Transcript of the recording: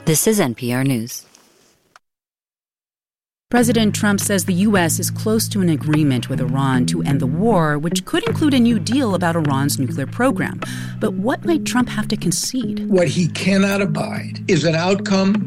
This is NPR News. President Trump says the U.S. is close to an agreement with Iran to end the war, which could include a new deal about Iran's nuclear program. But what might Trump have to concede? What he cannot abide is an outcome